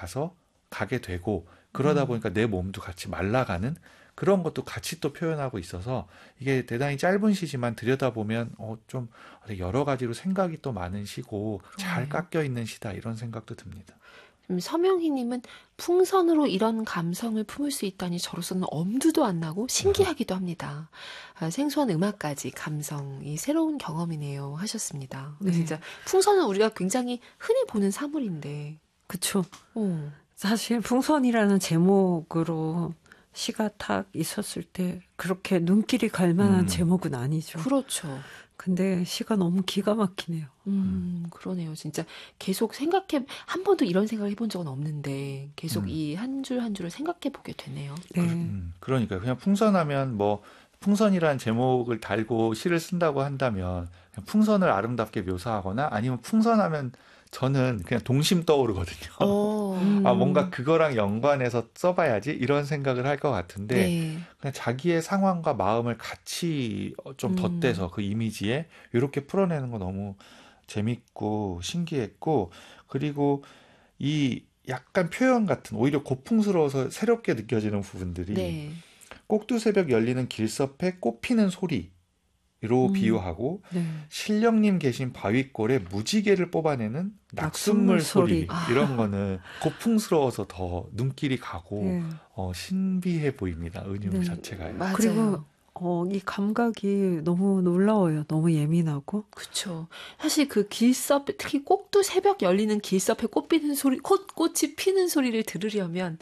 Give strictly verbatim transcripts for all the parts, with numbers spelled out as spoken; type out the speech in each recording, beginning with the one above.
가서 가게 되고 그러다 음. 보니까 내 몸도 같이 말라가는 그런 것도 같이 또 표현하고 있어서 이게 대단히 짧은 시지만 들여다보면 어, 좀 여러 가지로 생각이 또 많은 시고 잘 그러네요. 깎여 있는 시다 이런 생각도 듭니다. 음, 서명희님은 풍선으로 이런 감성을 품을 수 있다니 저로서는 엄두도 안 나고 신기하기도 합니다. 아, 생소한 음악까지 감성이 새로운 경험이네요 하셨습니다. 네. 진짜 풍선은 우리가 굉장히 흔히 보는 사물인데 그쵸. 어. 사실 풍선이라는 제목으로 시가 탁 있었을 때 그렇게 눈길이 갈 만한 음. 제목은 아니죠. 그렇죠. 근데 시가 너무 기가 막히네요. 음, 그러네요. 진짜 계속 생각해, 한 번도 이런 생각을 해본 적은 없는데 계속 음. 이 한 줄 한 줄을 생각해 보게 되네요. 네. 음, 그러니까 그냥 풍선하면 뭐 풍선이라는 제목을 달고 시를 쓴다고 한다면 그냥 풍선을 아름답게 묘사하거나 아니면 풍선하면 저는 그냥 동심 떠오르거든요. 어, 음. 아, 뭔가 그거랑 연관해서 써봐야지 이런 생각을 할 것 같은데 네. 그냥 자기의 상황과 마음을 같이 좀 음. 덧대서 그 이미지에 이렇게 풀어내는 거 너무 재밌고 신기했고 그리고 이 약간 표현 같은 오히려 고풍스러워서 새롭게 느껴지는 부분들이 네. 꼭두새벽 열리는 길섭에 꽃피는 소리로 음. 비유하고 네. 신령님 계신 바위골에 무지개를 뽑아내는 낙숫물 낙숫물 소리. 소리 아. 이런 거는 고풍스러워서 더 눈길이 가고 네. 어, 신비해 보입니다. 은유 네. 자체가요. 맞아요. 그리고 어, 이 감각이 너무 놀라워요. 너무 예민하고. 그쵸. 사실 그 길섭, 특히 꼭두 새벽 열리는 길섭에 꽃 피는 소리, 꽃, 꽃이 피는 소리를 들으려면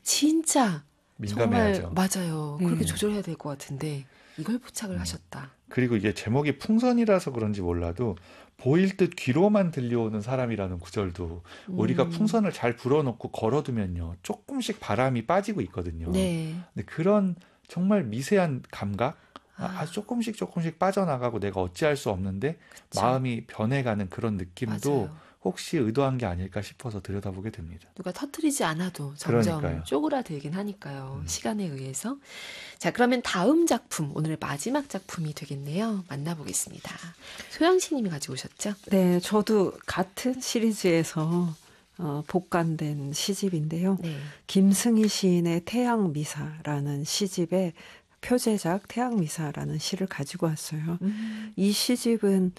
진짜 민감해야죠. 정말 맞아요. 네. 그렇게 조절해야 될 것 같은데 이걸 포착을 음. 하셨다. 그리고 이게 제목이 풍선이라서 그런지 몰라도 보일 듯 귀로만 들려오는 사람이라는 구절도 우리가 음. 풍선을 잘 불어넣고 걸어두면요 조금씩 바람이 빠지고 있거든요. 네. 근데 그런 정말 미세한 감각 아, 아. 아주 조금씩 조금씩 빠져나가고 내가 어찌할 수 없는데 그쵸. 마음이 변해가는 그런 느낌도 맞아요. 혹시 의도한 게 아닐까 싶어서 들여다보게 됩니다. 누가 터뜨리지 않아도 점점 그러니까요. 쪼그라들긴 하니까요. 음. 시간에 의해서. 자, 그러면 다음 작품, 오늘의 마지막 작품이 되겠네요. 만나보겠습니다. 소영씨 님이 가지고 오셨죠? 네, 저도 같은 시리즈에서 어, 복간된 시집인데요. 네. 김승희 시인의 태양미사라는 시집의 표제작 태양미사라는 시를 가지고 왔어요. 음. 이 시집은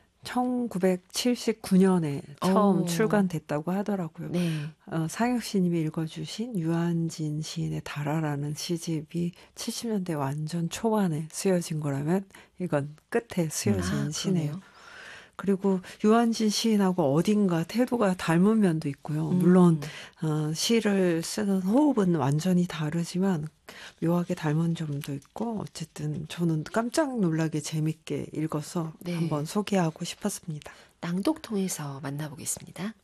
천구백칠십구 년에 처음 오. 출간됐다고 하더라고요. 네. 어, 상혁 시님이 읽어주신 유한진 시인의 달아라는 시집이 칠십 년대 완전 초반에 쓰여진 거라면 이건 끝에 쓰여진 아, 시네요. 그러네요. 그리고 유한진 시인하고 어딘가 태도가 닮은 면도 있고요. 음. 물론 어, 시를 쓰는 호흡은 완전히 다르지만 묘하게 닮은 점도 있고 어쨌든 저는 깜짝 놀라게 재밌게 읽어서 네. 한번 소개하고 싶었습니다. 낭독 통해서 만나보겠습니다.